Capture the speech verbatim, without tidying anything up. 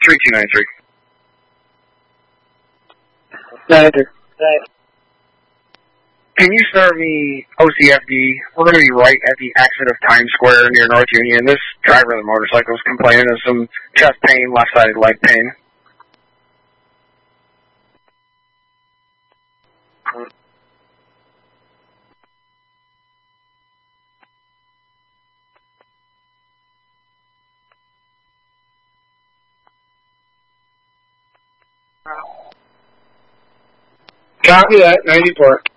three two nine three. Niner. Can you start me O C F D? We're going to be right at the exit of Times Square near North Union. This driver of the motorcycle is complaining of some chest pain, left-sided leg pain. Copy that, ninety-four.